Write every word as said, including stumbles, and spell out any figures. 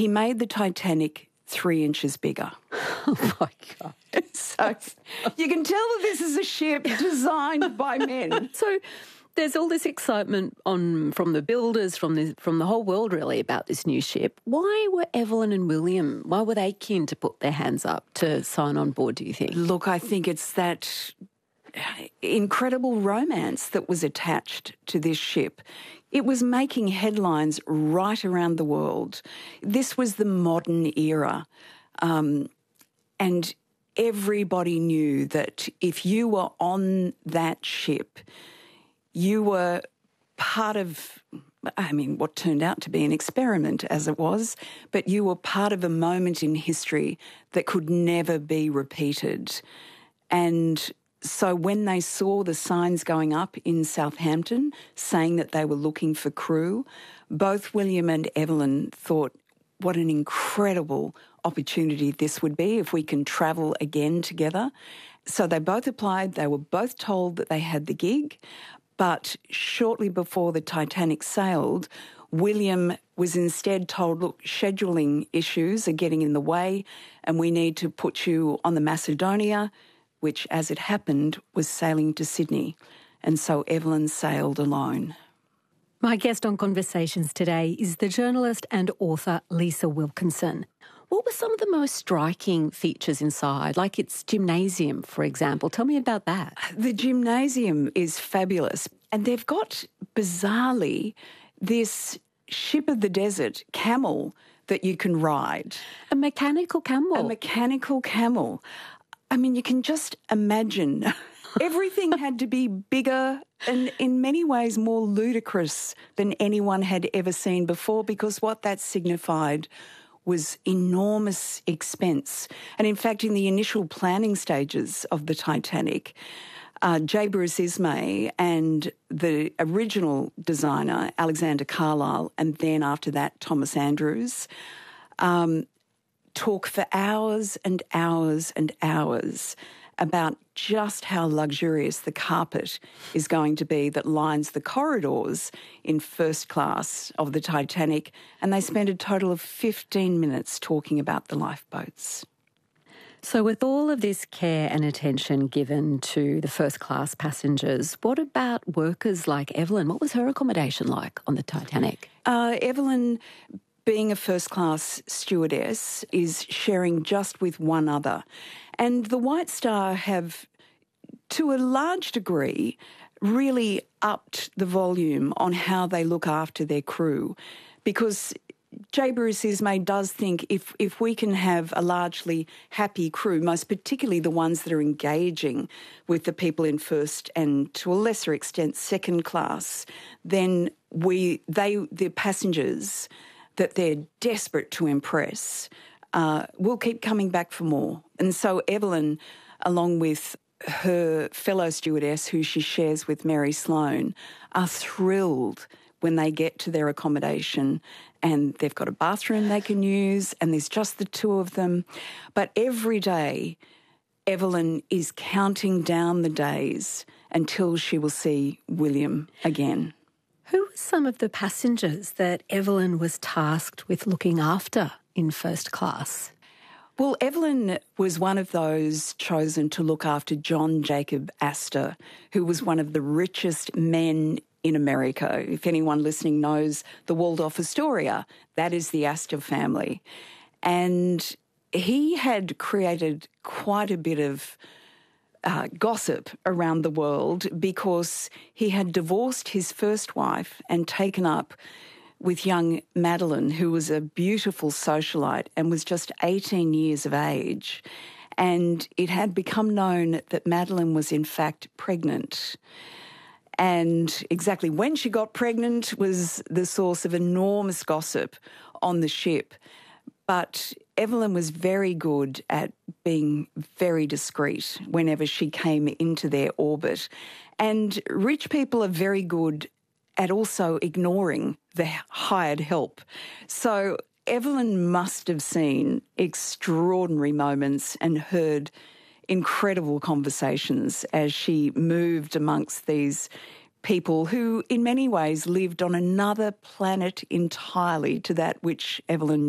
he made the Titanic three inches bigger. Oh, my God. So you can tell that this is a ship designed by men. So there's all this excitement on from the builders, from the from the whole world really, about this new ship. Why were Evelyn and William, why were they keen to put their hands up to sign on board, do you think? Look, I think it's that incredible romance that was attached to this ship. It was making headlines right around the world. This was the modern era. Um, and everybody knew that if you were on that ship, you were part of, I mean, what turned out to be an experiment as it was, but you were part of a moment in history that could never be repeated. And so when they saw the signs going up in Southampton saying that they were looking for crew, both William and Evelyn thought, what an incredible opportunity this would be if we can travel again together. So they both applied. They were both told that they had the gig. But shortly before the Titanic sailed, William was instead told, look, scheduling issues are getting in the way and we need to put you on the Macedonia, which, as it happened, was sailing to Sydney. And so Evelyn sailed alone. My guest on Conversations today is the journalist and author Lisa Wilkinson. What were some of the most striking features inside, like its gymnasium, for example? Tell me about that. The gymnasium is fabulous. And they've got, bizarrely, this ship of the desert camel that you can ride. A mechanical camel? A mechanical camel. I mean, you can just imagine everything had to be bigger and in many ways more ludicrous than anyone had ever seen before, because what that signified was enormous expense. And in fact, in the initial planning stages of the Titanic, uh, J. Bruce Ismay and the original designer, Alexander Carlisle, and then after that, Thomas Andrews, um, talk for hours and hours and hours about just how luxurious the carpet is going to be that lines the corridors in first class of the Titanic, and they spend a total of fifteen minutes talking about the lifeboats. So with all of this care and attention given to the first class passengers, what about workers like Evelyn? What was her accommodation like on the Titanic? Uh, Evelyn, being a first-class stewardess, is sharing just with one other. And the White Star have, to a large degree, really upped the volume on how they look after their crew, because J. Bruce Ismay does think if, if we can have a largely happy crew, most particularly the ones that are engaging with the people in first and, to a lesser extent, second class, then we they the passengers that they're desperate to impress, uh, will keep coming back for more. And so Evelyn, along with her fellow stewardess, who she shares with Mary Sloan, are thrilled when they get to their accommodation and they've got a bathroom they can use and there's just the two of them. But every day, Evelyn is counting down the days until she will see William again. Who were some of the passengers that Evelyn was tasked with looking after in first class? Well, Evelyn was one of those chosen to look after John Jacob Astor, who was one of the richest men in America. If anyone listening knows the Waldorf Astoria, that is the Astor family. And he had created quite a bit of Uh, gossip around the world because he had divorced his first wife and taken up with young Madeline, who was a beautiful socialite and was just eighteen years of age. And it had become known that Madeline was in fact pregnant. And exactly when she got pregnant was the source of enormous gossip on the ship. But Evelyn was very good at being very discreet whenever she came into their orbit. And rich people are very good at also ignoring the hired help. So Evelyn must have seen extraordinary moments and heard incredible conversations as she moved amongst these people who in many ways lived on another planet entirely to that which Evelyn